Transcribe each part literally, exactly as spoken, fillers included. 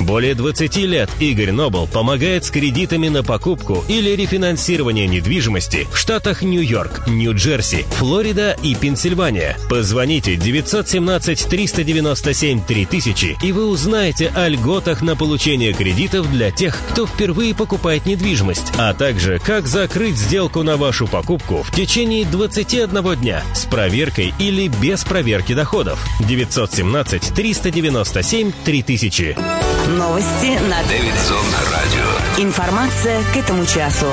Более двадцати лет Игорь Нобл помогает с кредитами на покупку или рефинансирование недвижимости в штатах Нью-Йорк, Нью-Джерси, Флорида и Пенсильвания. Позвоните девятьсот семнадцать триста девяносто семь три тысячи, и вы узнаете о льготах на получение кредитов для тех, кто впервые покупает недвижимость, а также как закрыть сделку на вашу покупку в течение двадцати одного дня с проверкой или без проверки доходов. девятьсот семнадцать триста девяносто семь три тысячи. Новости на Дэвидсон Радио. Информация к этому часу.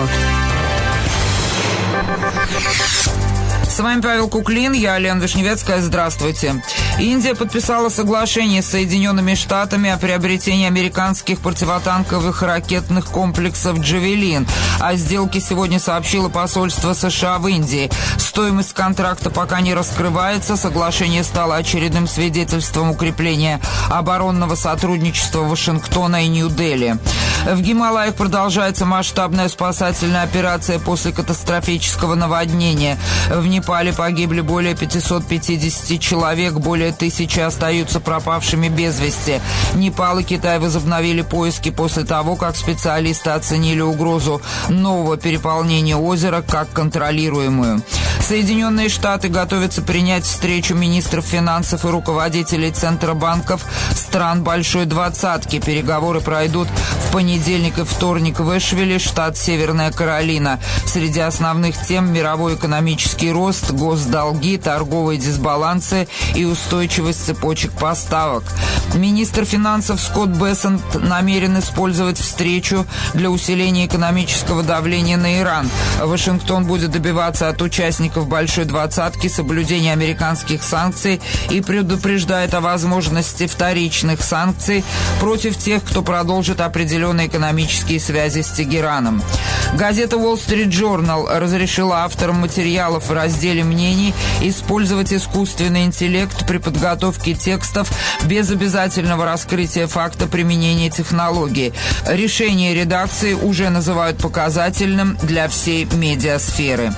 С вами Павел Куклин, я Лена Вишневецкая. Здравствуйте. Индия подписала соглашение с Соединенными Штатами о приобретении американских противотанковых ракетных комплексов «Джавелин». О сделке сегодня сообщило посольство США в Индии. Стоимость контракта пока не раскрывается. Соглашение стало очередным свидетельством укрепления оборонного сотрудничества Вашингтона и Нью-Дели. В Гималаях продолжается масштабная спасательная операция после катастрофического наводнения. В Непале погибли более пятисот пятидесяти человек, более тысячи остаются пропавшими без вести. Непал и Китай возобновили поиски после того, как специалисты оценили угрозу нового переполнения озера как контролируемую. Соединенные Штаты готовятся принять встречу министров финансов и руководителей центробанков стран Большой Двадцатки. Переговоры пройдут в понедельник и вторник в Эшвилле, штат Северная Каролина. Среди основных тем – мировой экономический рост, госдолги, торговые дисбалансы и устойчивость цепочек поставок. Министр финансов Скотт Бессент намерен использовать встречу для усиления экономического давления на Иран. Вашингтон будет добиваться от участников Большой Двадцатки соблюдения американских санкций и предупреждает о возможности вторичных санкций против тех, кто продолжит определенные экономические связи с Тегераном. Газета Wall Street Journal разрешила авторам материалов в разделе мнений использовать искусственный интеллект при подготовке текстов без обязательного раскрытия факта применения технологии. Решение редакции уже называют показательным для всей медиасферы.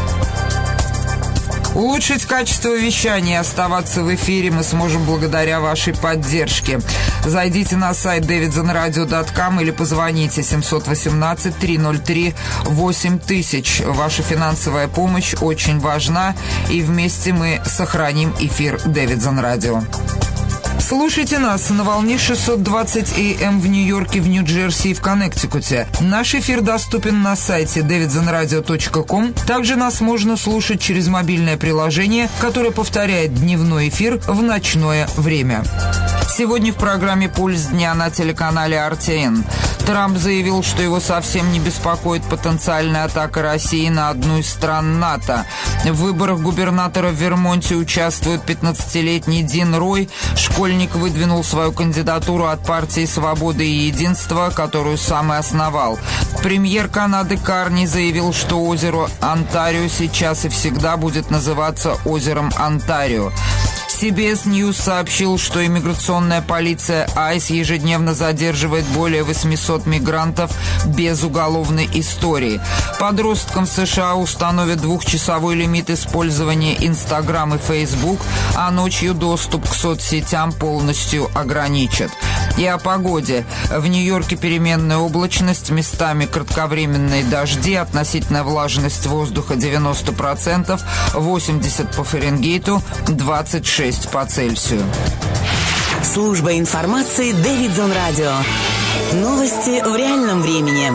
Улучшить качество вещания и оставаться в эфире мы сможем благодаря вашей поддержке. Зайдите на сайт дэвидсон радио точка ком или позвоните семьсот восемнадцать триста три восемь тысяч. Ваша финансовая помощь очень важна, и вместе мы сохраним эфир Дэвидсон Радио. Слушайте нас на волне шестьсот двадцать эй эм в Нью-Йорке, в Нью-Джерси и в Коннектикуте. Наш эфир доступен на сайте дэвидсон радио точка ком. Также нас можно слушать через мобильное приложение, которое повторяет дневной эфир в ночное время. Сегодня в программе «Пульс дня» на телеканале эр ти эн. Трамп заявил, что его совсем не беспокоит потенциальная атака России на одну из стран НАТО. В выборах губернатора в Вермонте участвует пятнадцатилетний Дин Рой. Школьник выдвинул свою кандидатуру от партии «Свобода и единство», которую сам и основал. Премьер Канады Карни заявил, что озеро Онтарио сейчас и всегда будет называться озером Онтарио. си би эс News сообщил, что иммиграционная полиция айс ежедневно задерживает более восьмисот мигрантов без уголовной истории. Подросткам в США установят двухчасовой лимит использования Instagram и Facebook, а ночью доступ к соцсетям полностью ограничат. И о погоде. В Нью-Йорке переменная облачность, местами кратковременные дожди, относительная влажность воздуха девяносто процентов, восемьдесят по Фаренгейту, двадцать шесть по Цельсию. Служба информации Дэвидсон Радио. Новости в реальном времени.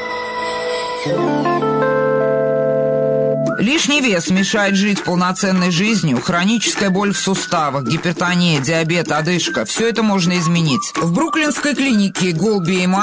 Лишний вес мешает жить полноценной жизнью, хроническая боль в суставах, гипертония, диабет, одышка – все это можно изменить. В бруклинской клинике Голби